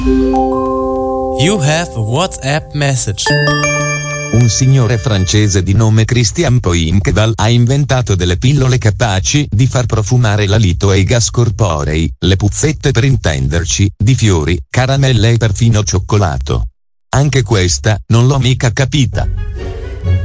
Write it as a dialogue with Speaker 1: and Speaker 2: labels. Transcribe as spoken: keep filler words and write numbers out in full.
Speaker 1: You have a WhatsApp message.
Speaker 2: Un signore francese di nome Christian Poinqueval ha inventato delle pillole capaci di far profumare l'alito e i gas corporei, le puzzette per intenderci, di fiori, caramelle e perfino cioccolato. Anche questa non l'ho mica capita.